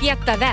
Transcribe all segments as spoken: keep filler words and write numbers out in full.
apie tave.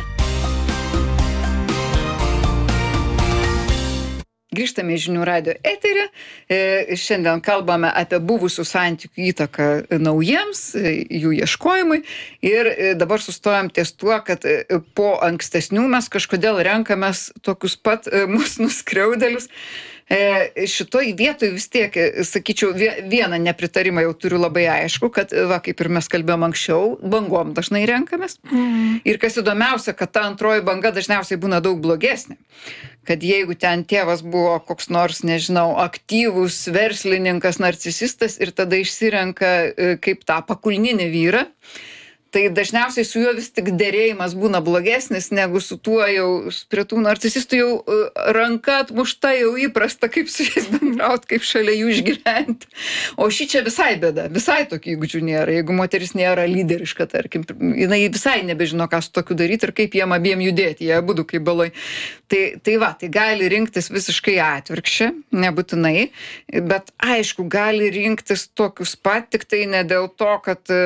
Grįžtame į Žinių radijo eterį. E, šiandien kalbame apie buvusių santykių įtaką naujiems, e, jų ieškojimui. Ir e, dabar sustojom ties tuo, kad e, po ankstesnių mes kažkodėl renkamės tokius pat e, mus nuskriaudėlius. E, šitoj vietoj vis tiek, e, sakyčiau, vie, vieną nepritarimą jau turiu labai aišku, kad, va, kaip ir mes kalbėjom anksčiau, bangom dažnai renkamės. Mm. Ir kas įdomiausia, kad ta antroji banga dažniausiai būna daug blogesnė. Kad jeigu ten tėvas buvo koks nors, nežinau, aktyvus verslininkas, narcisistas ir tada išsirenka e, kaip tą pakulninį vyrą, tai dažniausiai su juo vis tik derėjimas būna blogesnis negu su tuo jau, prie tų narcisistų jau e, ranka atmušta, jau įprasta, kaip su jais bendrauti, kaip šalia jų išgyventi. O ši čia visai bėda, visai tokių įgūdžių nėra. Jeigu moteris nėra lyderiška, tarkim, jinai visai nebežino, ką su tokiu daryti ir kaip jiem abiem judėti, jie abudu kaip balai. Tai, tai va, tai gali rinktis visiškai atvirkščią, nebūtinai, bet aišku, gali rinktis tokius pat, tik tai ne dėl to, kad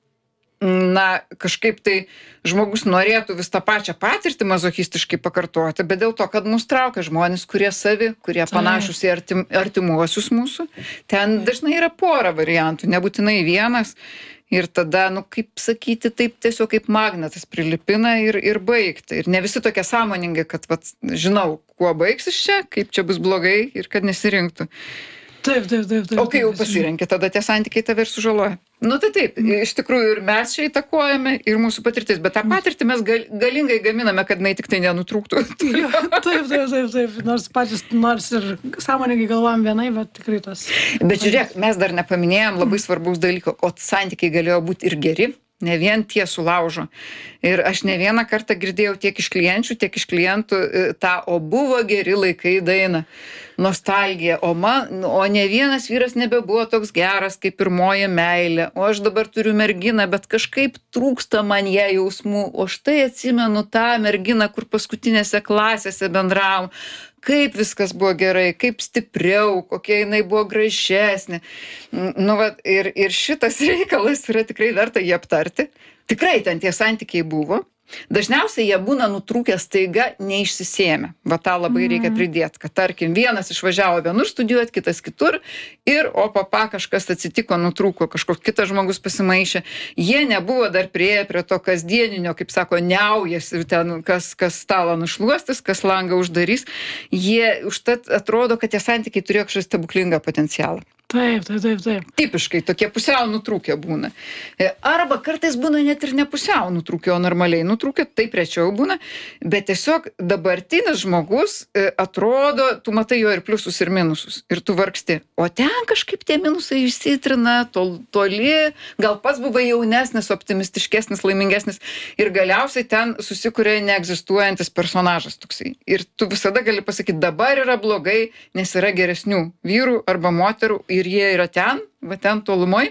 na, kažkaip tai žmogus norėtų vis tą pačią patirtį mazochistiškai pakartoti, bet dėl to, kad mus traukia žmonės, kurie savi, kurie panašus į artim, artimuosius mūsų. Ten dažnai yra pora variantų, nebūtinai vienas. Ir tada, nu, kaip sakyti, taip tiesiog kaip magnetas prilipina ir, ir baigta. Ir ne visi tokie sąmoningi, kad, vat, žinau, kuo baigsis čia, kaip čia bus blogai ir kad nesirinktų. Taip, taip, taip, taip. O kai jau pasirenki, tada tie santykiai tave ir sužaloja. Nu tai taip, iš tikrųjų ir mes čia įtakojame, ir mūsų patirtis, bet tą patirtį mes gal, galingai gaminame, kad jinai tik tai nenutrūktų. Ja, taip, taip, taip, taip, nors patys, nors ir sąmoningai galvojam vienai, bet tikrai tas. Bet žiūrėk, mes dar nepaminėjom labai svarbaus dalyko, o santykiai galėjo būti ir geri. Ne vien tie sulaužo. Ir aš ne vieną kartą girdėjau tiek iš klienčių, tiek iš klientų tą, o buvo geri laikai dainą. Nostalgija. O, man, o ne vienas vyras nebebuvo toks geras kaip pirmoji meilė. O aš dabar turiu merginą, bet kažkaip trūksta man ją jausmų. O štai atsimenu tą merginą, kur paskutinėse klasėse bendravom. Kaip viskas buvo gerai, kaip stipriau, kokia jinai buvo gražesnė. Nu, va, ir, ir šitas reikalas yra tikrai verta jį aptarti. Tikrai ten tie santykiai buvo. Dažniausiai jie būna nutrūkę staiga neišsisėmę. Va tą labai reikia pridėti, kad tarkim vienas išvažiavo vienur studijuoti, kitas kitur ir o papa kažkas atsitiko, nutrūko, kažkoks kitas žmogus pasimaišė. Jie nebuvo dar prieėję prie to kasdieninio, kaip sako, neaujas ir ten kas, kas stalą nušluostis, kas langą uždarys. Jie užtat atrodo, kad tie santykiai turėjo kažkokį stebuklingą potencialą. Taip, taip, taip, taip. Tipiškai tokie pusiau nutrūkę būna. Arba kartais būna net ir ne pusiau nutrūkę, o normaliai nutrūkę, taip rečiau būna, bet tiesiog dabartinis žmogus atrodo, tu matai jo ir pliusus ir minusus, ir tu vargsti. O ten kažkaip tie minusai išsitrina, tol, toli, gal pats buvai jaunesnis, optimistiškesnis, laimingesnis ir galiausiai ten susikuria neegzistuojantis personažas toksai. Ir tu visada gali pasakyti, dabar yra blogai, nes yra geresnių vyrų arba moterų, ir jie yra ten, va ten tolumoj.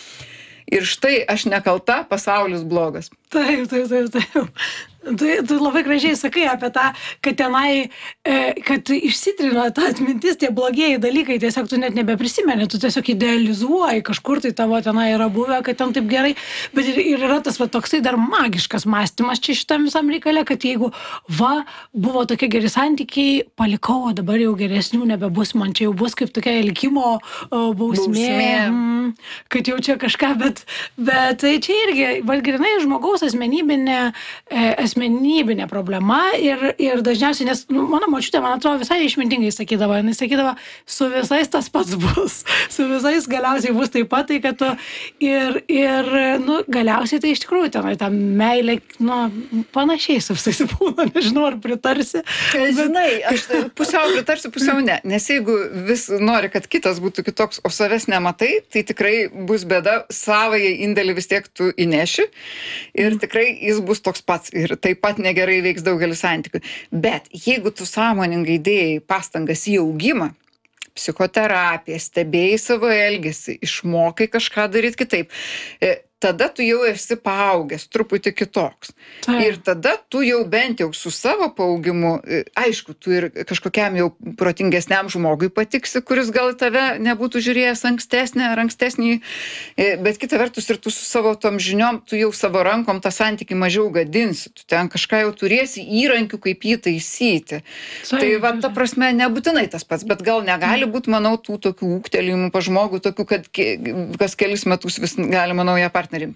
Ir štai aš nekalta, pasaulis blogas. Taip, taip, taip, taip. Tu, tu labai gražiai sakai apie tą, kad tenai, e, kad išsitrina ta atmintis, tie blogieji dalykai, tiesiog tu net nebeprisimeni, tu tiesiog idealizuoji, kažkur tai tavo tenai yra buvę, kad ten taip gerai, bet ir, ir yra tas va, toksai dar magiškas mąstymas čia šitam visam reikale, kad jeigu va, buvo tokie geri santykiai, palikau, o dabar jau geresnių nebebus, man čia jau bus kaip tokia likimo o, bausmė, bausmė. Mm, kad jau čia kažką, bet, bet tai čia irgi, valgrinai žmogaus asmenybinė, e, asmenybinė problema ir, ir dažniausiai, nes nu, mano močiutė, man atrodo, visai išmintingai sakydavo, jinai sakydavo, su visais tas pats bus, su visais galiausiai bus taip pat, tai kad tu ir, ir nu, galiausiai tai iš tikrųjų tenai ta meilė, nu, panašiai su visais būna, nežinau, ar pritarsi. Bet... Žinai, aš pusiau pritarsiu, pusiau ne, nes jeigu vis nori, kad kitas būtų kitoks, o savęs nematai, tai tikrai bus bėda, savąjį indėlį vis tiek tu įneši ir tikrai jis bus toks pats ir taip pat negerai veiks daugelis santykių. Bet jeigu tu sąmoningai dėjai pastangas į augimą, psichoterapiją, stebėjai savo elgesį, išmokai kažką daryti kitaip, tada tu jau esi paaugęs, truputį kitoks. Taip. Ir tada tu jau bent jau su savo paaugimu, e, aišku, tu ir kažkokiam jau protingesniam žmogui patiksi, kuris gal į tave nebūtų žiūrėjęs ankstesnį ar ankstesnį, e, bet kita vertus ir tu su savo tom žiniom, tu jau savo rankom tą santykį mažiau gadinsi, tu ten kažką jau turėsi įrankių, kaip jį taisyti. Taip, Tai va, ta taip. prasme, nebūtinai tas pats, bet gal negali būti, manau, tų tokių ūgtelėjimų pa žmogų, tokių, kad ke- kas kelis metus vis galima naują partnerį